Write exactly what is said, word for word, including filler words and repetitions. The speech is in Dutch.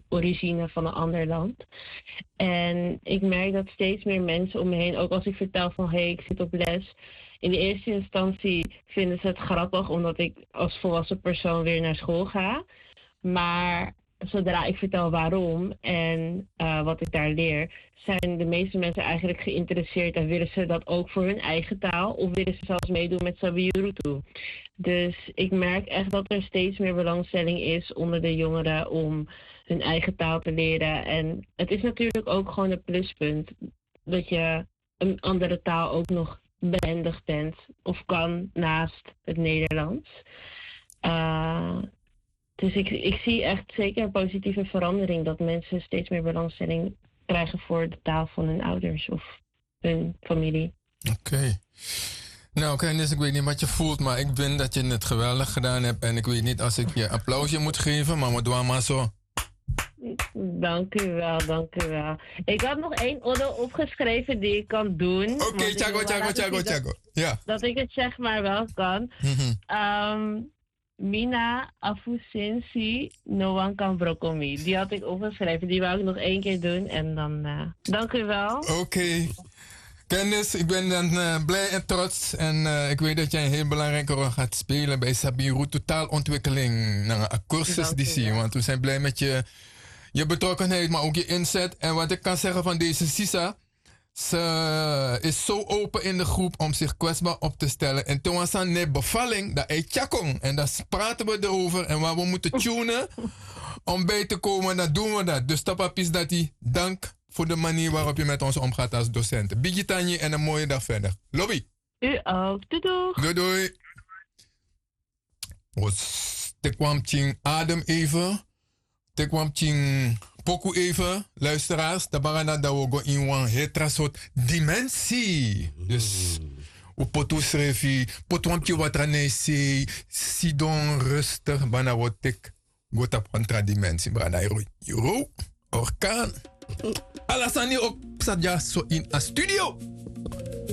origine van een ander land. En ik merk dat steeds meer mensen om me heen, ook als ik vertel van hé, hey, ik zit op les. In de eerste instantie vinden ze het grappig omdat ik als volwassen persoon weer naar school ga. Maar zodra ik vertel waarom en uh, wat ik daar leer, zijn de meeste mensen eigenlijk geïnteresseerd en willen ze dat ook voor hun eigen taal of willen ze zelfs meedoen met Sabiurutu. Dus ik merk echt dat er steeds meer belangstelling is onder de jongeren om hun eigen taal te leren. En het is natuurlijk ook gewoon een pluspunt dat je een andere taal ook nog behendigd bent of kan naast het Nederlands. Uh, dus ik, ik zie echt zeker een positieve verandering dat mensen steeds meer belangstelling krijgen voor de taal van hun ouders of hun familie. Oké. Okay. Nou, Candice, ik weet niet wat je voelt, maar ik vind dat je het geweldig gedaan hebt. En ik weet niet als ik je applausje moet geven, maar we doen maar zo. Dank u wel, dank u wel. Ik had nog één oordeel opgeschreven die ik kan doen. Oké, okay, Chago, Chago, Chago, Chago. Ja. Dat ik het zeg maar wel kan. Mm-hmm. Um, Mina Afusensi Noan kan broccoli. Die had ik opgeschreven. Die wou ik nog één keer doen en dan... Uh, dank u wel. Oké. Okay. Kennis, ik ben dan uh, blij en trots. En uh, ik weet dat jij een heel belangrijke rol gaat spelen bij Sabiurutu taalontwikkeling. Nou, een cursus die zie. Want we zijn blij met je, je betrokkenheid, maar ook je inzet. En wat ik kan zeggen van deze Sisa, ze is zo open in de groep om zich kwetsbaar op te stellen. En toen was aan de bevalling, dat hij tjakong. En daar praten we erover. En waar we moeten tunen om bij te komen, dan doen we dat. Dus tapapis dat hij dank voor de manier waarop je met ons omgaat als docent. Biggie Tanje en een mooie dag verder. Lobby. U ook. Doei doei. Doei doei. Ik kwam tjing adem even. Ik kwam tjing poku even. Luisteraars. Tabarana dat we go in een hetra soort dimensie. Dus. U potu schreef. Potu ampje wat ranese. Sidon rustig. Bana wat ik. Go tap contra dimensie. Bana euro. Orkaan. Alasani ook zat ja zo in een studio.